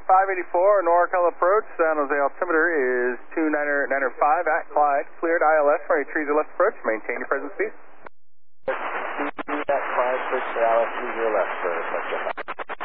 584, NorCal approach, San Jose altimeter is 299.5 at Clyde, cleared ILS, ready to trees left approach, maintain your present speed. That Clyde, switch to ILS, 30 left for